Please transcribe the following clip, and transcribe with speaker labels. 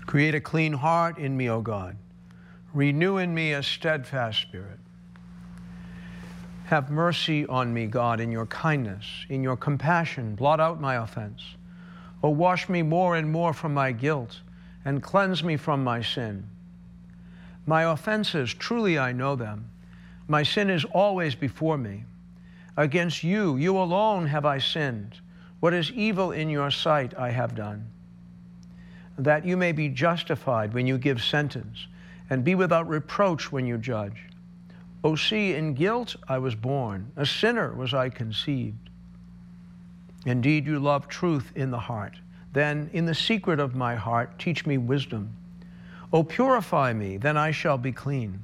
Speaker 1: Create a clean heart in me, O God. Renew in me a steadfast spirit. Have mercy on me, God, in your kindness, in your compassion. Blot out my offense. O wash me more and more from my guilt, and cleanse me from my sin. My offenses, truly I know them. My sin is always before me. Against you, you alone have I sinned. What is evil in your sight I have done, that you may be justified when you give sentence, and be without reproach when you judge. O see, in guilt I was born, a sinner was I conceived. Indeed, you love truth in the heart. Then, in the secret of my heart, teach me wisdom. O purify me, then I shall be clean.